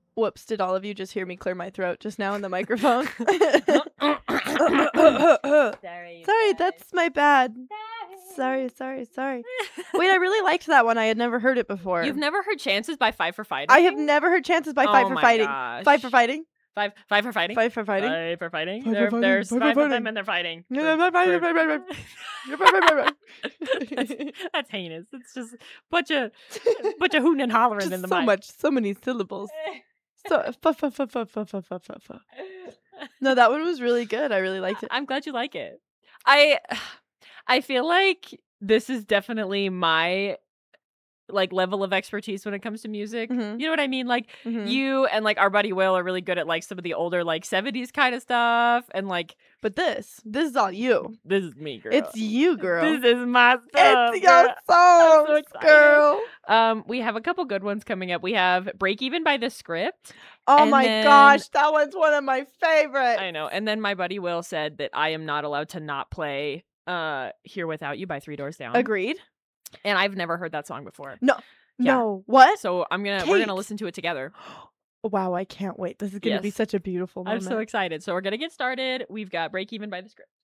Whoops, did all of you just hear me clear my throat just now in the microphone? Sorry, Sorry, that's my bad. Sorry. Wait, I really liked that one. I had never heard it before. You've never heard Chances by Five for Fighting? I have never heard Chances by Five Oh for my Fighting. gosh. Five for Fighting? Five for Fighting? Five for Fighting? Five for Fighting? Five for Fighting. There's Five for five of them Fighting. and they're fighting. That's heinous. It's just bunch of hooting and hollering Just in the so mic. much, so many syllables. So No, that one was really good. I really liked it. I'm glad you like it. I feel like this is definitely my like level of expertise when it comes to music. Mhm. You know what I mean? Like Mhm. you and like our buddy Will are really good at like some of the older like 70s kind of stuff, and like But this is all you. this is me, girl. It's you, girl. This is my stuff. It's your girl. I'm so songs, excited. girl. We have a couple good ones coming up. We have Break Even by The Script. Oh And my then- gosh, that one's one of my favorites. I know. And then my buddy Will said that I am not allowed to not play Here Without You by Three Doors Down. Agreed. And I've never heard that song before. No. Yeah. No. What? So we're Kate. gonna listen to it together. Wow, I can't wait. This is gonna be Yes. such a beautiful moment. I'm so excited. So we're gonna get started. We've got Break Even by The Script.